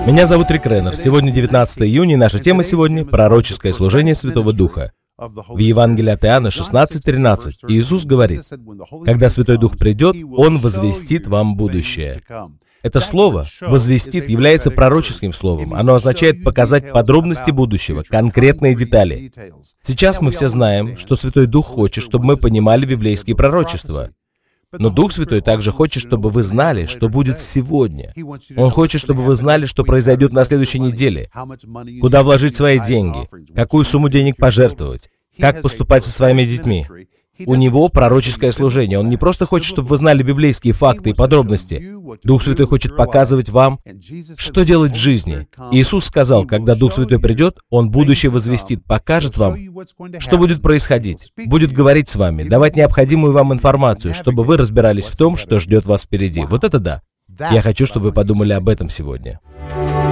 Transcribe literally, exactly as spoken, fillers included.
Меня зовут Рик Реннер. Сегодня девятнадцатое июня, и наша тема сегодня — пророческое служение Святого Духа. В Евангелии от Иоанна шестнадцать тринадцать Иисус говорит: «Когда Святой Дух придет, Он возвестит вам будущее». Это слово «возвестит» является пророческим словом. Оно означает показать подробности будущего, конкретные детали. Сейчас мы все знаем, что Святой Дух хочет, чтобы мы понимали библейские пророчества. Но Дух Святой также хочет, чтобы вы знали, что будет сегодня. Он хочет, чтобы вы знали, что произойдет на следующей неделе, куда вложить свои деньги, какую сумму денег пожертвовать, как поступать со своими детьми. У Него пророческое служение. Он не просто хочет, чтобы вы знали библейские факты и подробности. Дух Святой хочет показывать вам, что делать в жизни. Иисус сказал, когда Дух Святой придет, Он будущее возвестит, покажет вам, что будет происходить, будет говорить с вами, давать необходимую вам информацию, чтобы вы разбирались в том, что ждет вас впереди. Вот это да. Я хочу, чтобы вы подумали об этом сегодня.